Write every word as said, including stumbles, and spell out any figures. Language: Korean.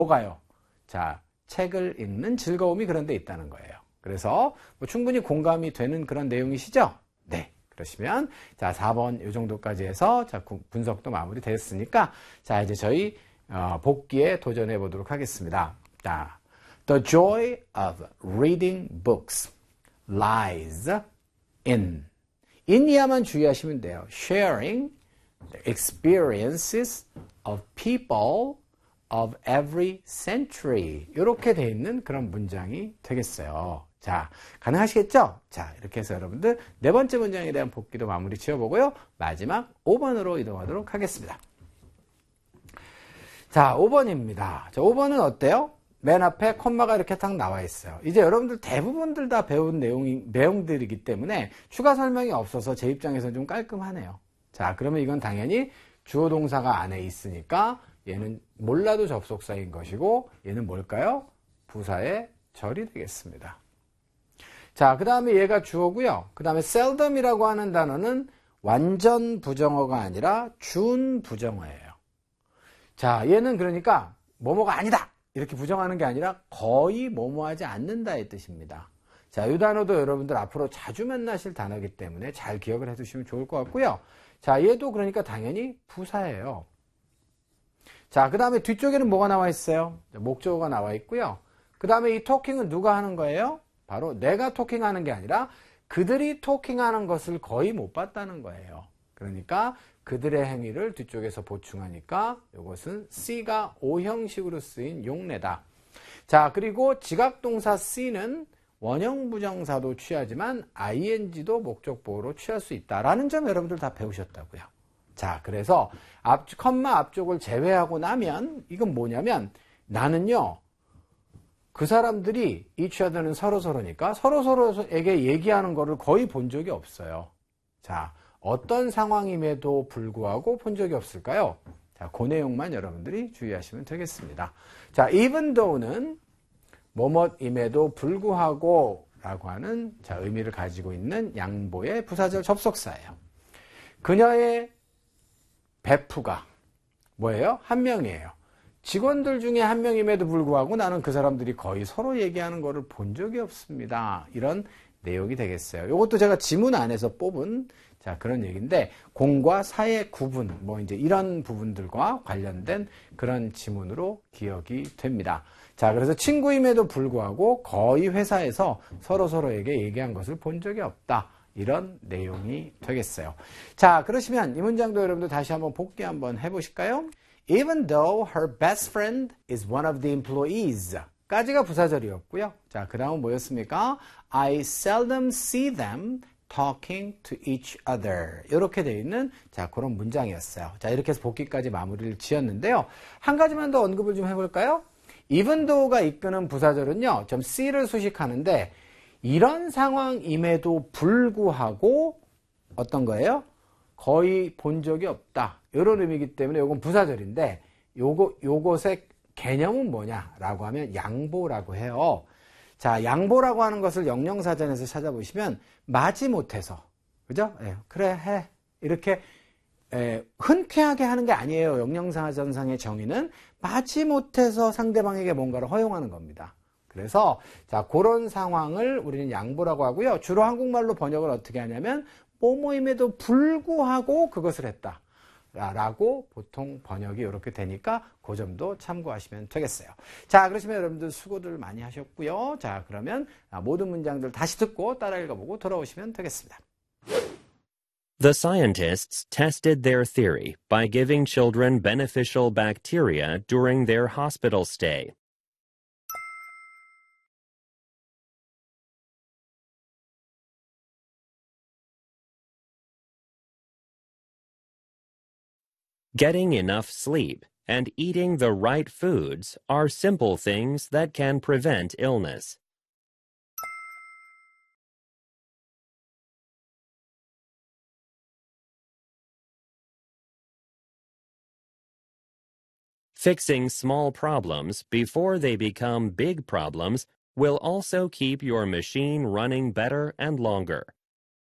뭐가요? 자, 책을 읽는 즐거움이 그런 데 있다는 거예요. 그래서 뭐 충분히 공감이 되는 그런 내용이시죠? 네. 그러시면 자, 사 번 이 정도까지 해서 자, 분석도 마무리됐으니까 자, 이제 저희 어, 복기에 도전해 보도록 하겠습니다. 자, The joy of reading books lies in. in이야만 주의하시면 돼요. Sharing the experiences of people of every century. 이렇게 돼 있는 그런 문장이 되겠어요. 자, 가능하시겠죠? 자, 이렇게 해서 여러분들 네 번째 문장에 대한 복기도 마무리 지어보고요. 마지막 오 번으로 이동하도록 하겠습니다. 자, 오 번입니다. 자, 오 번은 어때요? 맨 앞에 콤마가 이렇게 딱 나와 있어요. 이제 여러분들 대부분들 다 배운 내용이, 내용들이기 때문에 추가 설명이 없어서 제 입장에서는 좀 깔끔하네요. 자, 그러면 이건 당연히 주어 동사가 안에 있으니까 얘는 몰라도 접속사인 것이고 얘는 뭘까요? 부사의 절이 되겠습니다. 자, 그 다음에 얘가 주어고요. 그 다음에 seldom이라고 하는 단어는 완전 부정어가 아니라 준 부정어예요. 자, 얘는 그러니까 뭐뭐가 아니다 이렇게 부정하는 게 아니라 거의 뭐뭐하지 않는다의 뜻입니다. 자, 이 단어도 여러분들 앞으로 자주 만나실 단어이기 때문에 잘 기억을 해두시면 좋을 것 같고요. 자, 얘도 그러니까 당연히 부사예요. 자, 그 다음에 뒤쪽에는 뭐가 나와 있어요? 목적어가 나와 있고요. 그 다음에 이 토킹은 누가 하는 거예요? 바로 내가 토킹하는 게 아니라 그들이 토킹하는 것을 거의 못 봤다는 거예요. 그러니까 그들의 행위를 뒤쪽에서 보충하니까 이것은 C가 오형식으로 쓰인 용례다. 자, 그리고 지각동사 C는 원형부정사도 취하지만 아이엔지도 목적보호로 취할 수 있다라는 점 여러분들 다 배우셨다고요. 자, 그래서 앞, 컴마 앞쪽을 제외하고 나면 이건 뭐냐면 나는요 그 사람들이 each other는 서로서로니까 서로서로에게 얘기하는 거를 거의 본 적이 없어요. 자, 어떤 상황임에도 불구하고 본 적이 없을까요? 자, 그 내용만 여러분들이 주의하시면 되겠습니다. 자, even though는 뭐뭐임에도 불구하고 라고 하는 자, 의미를 가지고 있는 양보의 부사절 접속사예요. 그녀의 베프가 뭐예요? 한 명이에요. 직원들 중에 한 명임에도 불구하고 나는 그 사람들이 거의 서로 얘기하는 거를 본 적이 없습니다. 이런 내용이 되겠어요. 이것도 제가 지문 안에서 뽑은 자, 그런 얘기인데 공과 사의 구분 뭐 이제 이런 부분들과 관련된 그런 지문으로 기억이 됩니다. 자, 그래서 친구임에도 불구하고 거의 회사에서 서로 서로에게 얘기한 것을 본 적이 없다. 이런 내용이 되겠어요. 자, 그러시면 이 문장도 여러분들 다시 한번 복기 한번 해보실까요? Even though her best friend is one of the employees 까지가 부사절이었고요. 자, 그 다음은 뭐였습니까? I seldom see them talking to each other. 이렇게 되어 있는 자, 그런 문장이었어요. 자, 이렇게 해서 복기까지 마무리를 지었는데요. 한 가지만 더 언급을 좀 해볼까요? even though가 이끄는 부사절은요, 좀 C를 수식하는데 이런 상황임에도 불구하고 어떤 거예요? 거의 본 적이 없다. 이런 의미이기 때문에 이건 부사절인데 요거, 요것의 개념은 뭐냐라고 하면 양보라고 해요. 자, 양보라고 하는 것을 영영사전에서 찾아보시면 마지못해서 그죠? 예, 그래 해 이렇게 에, 흔쾌하게 하는 게 아니에요. 영영사전상의 정의는 마지못해서 상대방에게 뭔가를 허용하는 겁니다. 그래서 자, 그런 상황을 우리는 양보라고 하고요. 주로 한국말로 번역을 어떻게 하냐면 뭐뭐임에도 불구하고 그것을 했다 라고 보통 번역이 이렇게 되니까 그 점도 참고하시면 되겠어요. 자, 그러시면 여러분들 수고들 많이 하셨고요. 자, 그러면 모든 문장들 다시 듣고 따라 읽어보고 돌아오시면 되겠습니다. The scientists tested their theory by giving children beneficial bacteria during their hospital stay. Getting enough sleep and eating the right foods are simple things that can prevent illness. Fixing small problems before they become big problems will also keep your machine running better and longer.